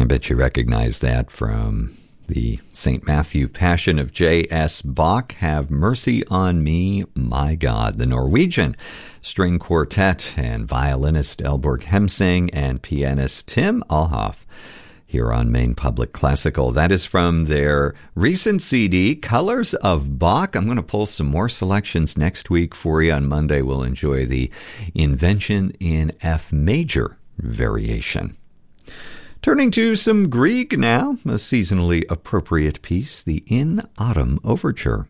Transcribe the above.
bet you recognize that from the St. Matthew Passion of J.S. Bach. Have Mercy on Me, My God. The Norwegian String Quartet and violinist Elborg Hemsing and pianist Tim Alhoff here on Maine Public Classical. That is from their recent CD, Colors of Bach. I'm going to pull some more selections next week for you. On Monday, we'll enjoy the Invention in F Major variation. Turning to some Grieg now, a seasonally appropriate piece, the In Autumn Overture.